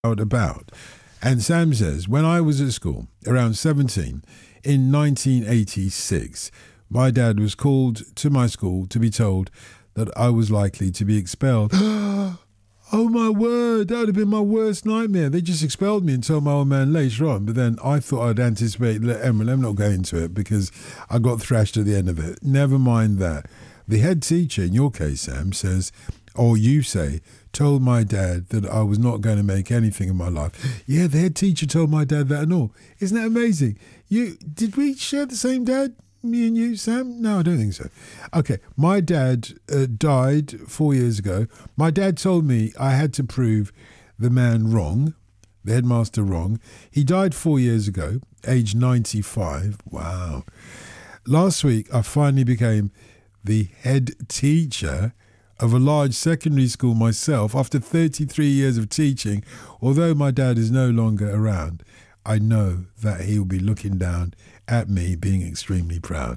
about. And Sam says, when I was at school, around 17, in 1986, my dad was called to my school to be told that I was likely to be expelled. Oh my word, that would have been my worst nightmare. They just expelled me and told my old man later on, but then I thought I'd anticipate, Emerald, let me not go into it because I got thrashed at the end of it. Never mind that. The head teacher, in your case, Sam, says, or you say, told my dad that I was not going to make anything in my life. Yeah, the head teacher told my dad that and all. Isn't that amazing? Did we share the same dad? Me and you, Sam? No, I don't think so. Okay, my dad died 4 years ago. My dad told me I had to prove the man wrong, the headmaster wrong. He died 4 years ago, age 95. Wow. Last week, I finally became the head teacher of a large secondary school myself after 33 years of teaching. Although my dad is no longer around, I know that he will be looking down at me, being extremely proud.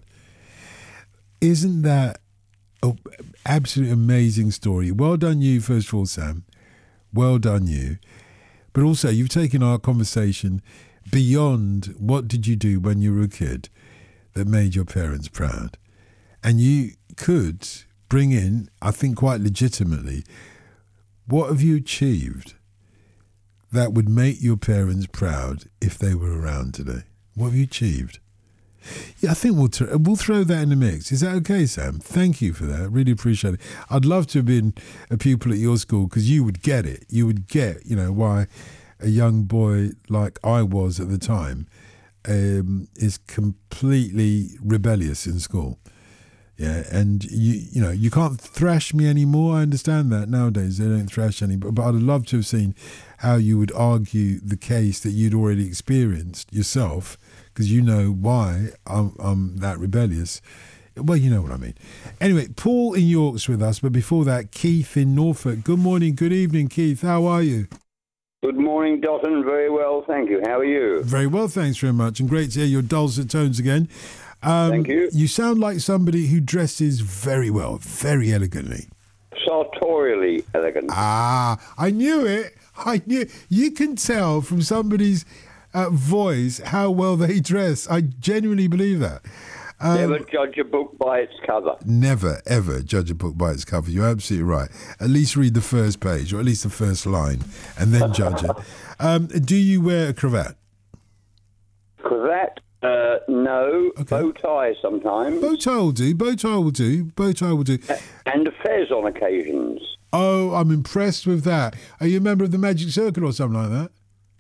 Isn't that an absolutely amazing story? Well done you, first of all, Sam. Well done you. But also, you've taken our conversation beyond what did you do when you were a kid that made your parents proud. And you could bring in, I think quite legitimately, what have you achieved that would make your parents proud if they were around today? What have you achieved? Yeah, I think we'll throw that in the mix. Is that okay, Sam? Thank you for that. I really appreciate it. I'd love to have been a pupil at your school because you would get it. You would get, why a young boy like I was at the time is completely rebellious in school. Yeah, and you can't thrash me anymore. I understand that nowadays they don't thrash anymore. But I'd love to have seen how you would argue the case that you'd already experienced yourself, because you know why I'm that rebellious. Well, you know what I mean. Anyway, Paul in York's with us, but before that, Keith in Norfolk. Good morning, good evening, Keith. How are you? Good morning, Dotton. Very well, thank you. How are you? Very well, thanks very much. And great to hear your dulcet tones again. Thank you. You sound like somebody who dresses very well, very elegantly. Sartorially elegant. Ah, I knew it. You can tell from somebody's voice how well they dress. I genuinely believe that. Never judge a book by its cover. Never, ever judge a book by its cover. You're absolutely right. At least read the first page, or at least the first line, and then judge it. Do you wear a cravat? Cravat? No. Okay. Bow tie sometimes. Bow tie will do. Bow tie will do. And a fez on occasions. Oh, I'm impressed with that. Are you a member of the Magic Circle or something like that?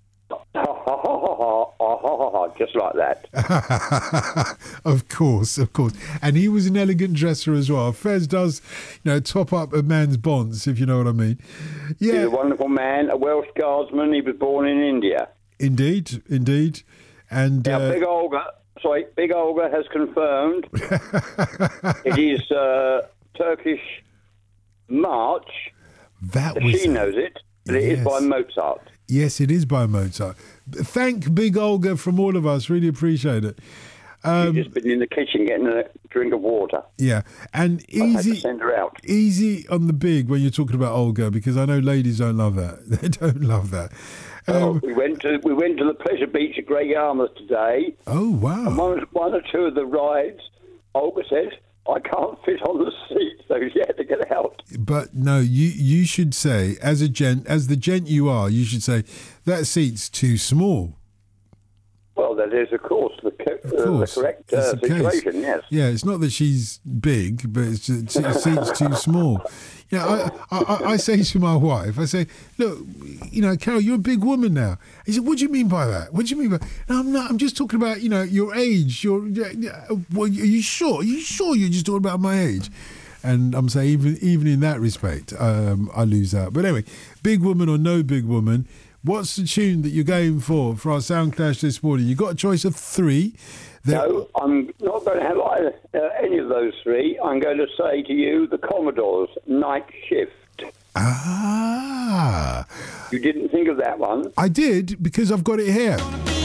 Just like that. Of course. And he was an elegant dresser as well. Fez does, top up a man's bonds, if you know what I mean. Yeah. He's a wonderful man, a Welsh guardsman. He was born in India. Indeed. And now, Big Olga has confirmed it is Turkish march. She knows it, but it is by Mozart. Yes, it is by Mozart. Thank Big Olga from all of us. Really appreciate it. She's just been in the kitchen getting a drink of water. Yeah, and I had to send her out. Easy on the big when you're talking about Olga, because I know ladies don't love that. They don't love that. We went to the Pleasure Beach at Great Yarmouth today. Oh wow! And one or two of the rides, Olga said, I can't fit on the seat, so she had to get out. But no, you should say, as the gent you are, you should say that seat's too small. Well, that is, of course, the correct situation. Yes. Yeah, it's not that she's big, but it's just, the seat's too small. I say to my wife, I say, look, Carol, you're a big woman now. He said, what do you mean by that? What do you mean by? No, I'm not. I'm just talking about, your age. Well, are you sure? Are you sure you're just talking about my age? And I'm saying, even in that respect, I lose out. But anyway, big woman or no big woman, what's the tune that you're going for our Sound Clash this morning? You got a choice of three. No, I'm not going to have any of those three. I'm going to say to you, the Commodores, Night Shift. Ah. You didn't think of that one? I did, because I've got it here.